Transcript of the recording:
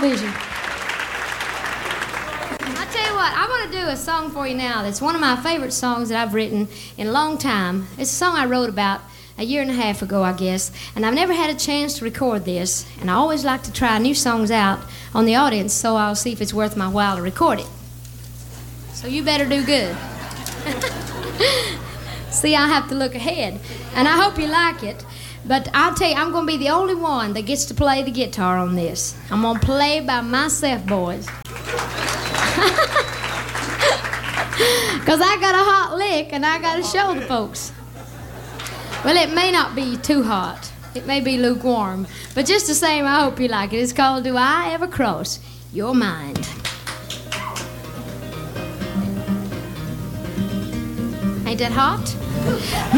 vision. I tell you what, I'm going to do a song for you now that's one of my favorite songs that I've written in a long time. It's a song I wrote about a year and a half ago, I guess, and I've never had a chance to record this, and I always like to try new songs out on the audience, so I'll see if it's worth my while to record it. So you better do good. See, I have to look ahead, and I hope you like it. But I'll tell you, I'm going to be the only one that gets to play the guitar on this. I'm going to play by myself, boys. Because I got a hot lick, and I got to show the folks. Well, it may not be too hot. It may be lukewarm. But just the same, I hope you like it. It's called Do I Ever Cross Your Mind? Ain't that hot?